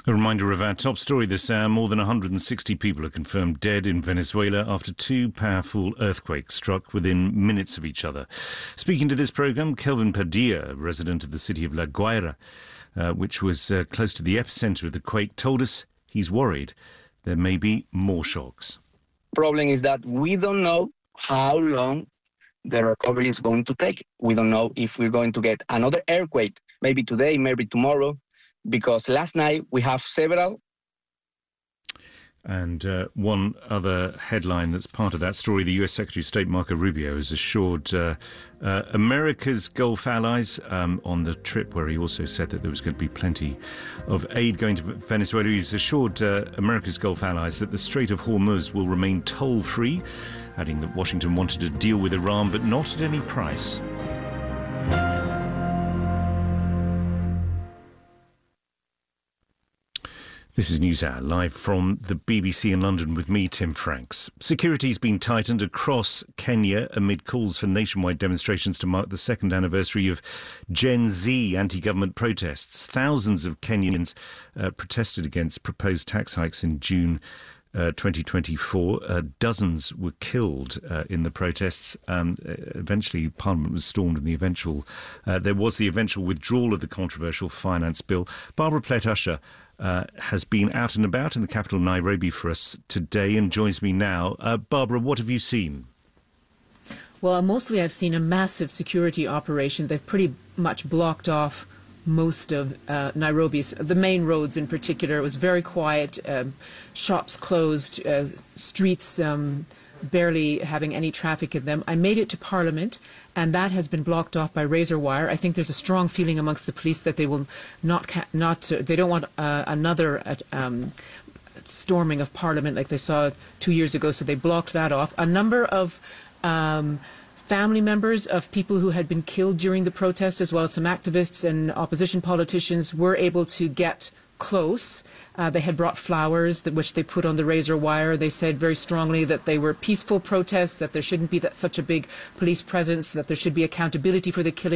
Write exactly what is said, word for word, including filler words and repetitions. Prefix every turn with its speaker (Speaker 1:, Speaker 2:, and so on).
Speaker 1: A reminder of our top story this hour. More than one hundred sixty people are confirmed dead in Venezuela after two powerful earthquakes struck within minutes of each other. Speaking to this programme, Kelvin Padilla, resident of the city of La Guaira, uh, which was uh, close to the epicentre of the quake, told us he's worried there may be more shocks.
Speaker 2: Problem is that we don't know how long the recovery is going to take. We don't know if we're going to get another earthquake, maybe today, maybe tomorrow, because last night we have several.
Speaker 1: And uh, one other headline that's part of that story, the U S Secretary of State Marco Rubio has assured uh, uh, America's Gulf allies um, on the trip where he also said that there was going to be plenty of aid going to Venezuela. He's assured uh, America's Gulf allies that the Strait of Hormuz will remain toll-free, adding that Washington wanted to deal with Iran, but not at any price. This is NewsHour, live from the B B C in London with me, Tim Franks. Security's been tightened across Kenya amid calls for nationwide demonstrations to mark the second anniversary of Gen Z anti-government protests. Thousands of Kenyans uh, protested against proposed tax hikes in June Uh, twenty twenty-four. Uh, dozens were killed uh, in the protests. Um, eventually, Parliament was stormed, and the eventual uh, there was the eventual withdrawal of the controversial finance bill. Barbara Plett-Usher uh, has been out and about in the capital Nairobi for us today and joins me now. Uh, Barbara, what have you seen?
Speaker 3: Well, mostly I've seen a massive security operation. They've pretty much blocked off most of uh, Nairobi's, the main roads in particular. It was very quiet, um, shops closed, uh, streets um, barely having any traffic in them. I made it to Parliament, and that has been blocked off by razor wire. I think there's a strong feeling amongst the police that they will not, ca not uh, they don't want uh, another uh, um, storming of Parliament like they saw two years ago, so they blocked that off. A number of um, family members of people who had been killed during the protest, as well as some activists and opposition politicians, were able to get close. Uh, they had brought flowers, that, which they put on the razor wire. They said very strongly that they were peaceful protests, that there shouldn't be that, such a big police presence, that there should be accountability for the killing.